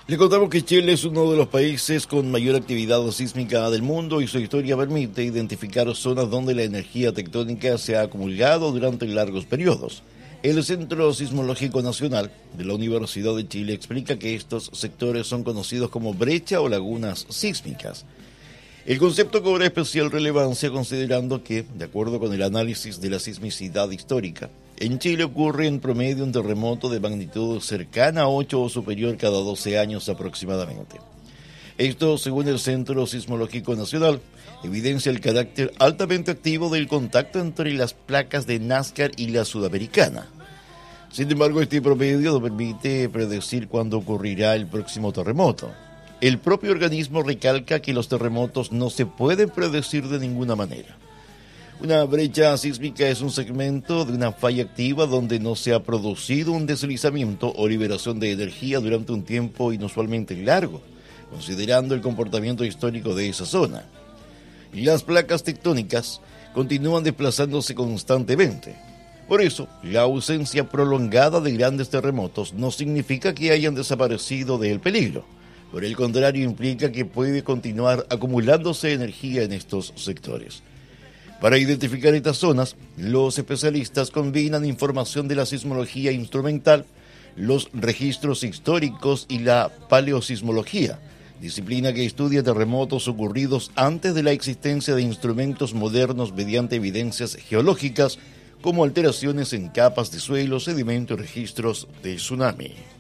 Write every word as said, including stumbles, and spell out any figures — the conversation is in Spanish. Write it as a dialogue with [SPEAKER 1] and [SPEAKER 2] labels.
[SPEAKER 1] Le contamos que Chile es uno de los países con mayor actividad sísmica del mundo y su historia permite identificar zonas donde la energía tectónica se ha acumulado durante largos periodos. El Centro Sismológico Nacional de la Universidad de Chile explica que estos sectores son conocidos como brecha o lagunas sísmicas. El concepto cobra especial relevancia considerando que, de acuerdo con el análisis de la sismicidad histórica, en Chile ocurre en promedio un terremoto de magnitud cercana a ocho o superior cada doce años aproximadamente. Esto, según el Centro Sismológico Nacional, evidencia el carácter altamente activo del contacto entre las placas de Nazca y la sudamericana. Sin embargo, este promedio no permite predecir cuándo ocurrirá el próximo terremoto. El propio organismo recalca que los terremotos no se pueden predecir de ninguna manera. Una brecha sísmica es un segmento de una falla activa donde no se ha producido un deslizamiento o liberación de energía durante un tiempo inusualmente largo, considerando el comportamiento histórico de esa zona. Las placas tectónicas continúan desplazándose constantemente. Por eso, la ausencia prolongada de grandes terremotos no significa que hayan desaparecido del peligro. Por el contrario, implica que puede continuar acumulándose energía en estos sectores. Para identificar estas zonas, los especialistas combinan información de la sismología instrumental, los registros históricos y la paleosismología, disciplina que estudia terremotos ocurridos antes de la existencia de instrumentos modernos mediante evidencias geológicas como alteraciones en capas de suelo, sedimento y registros de tsunami.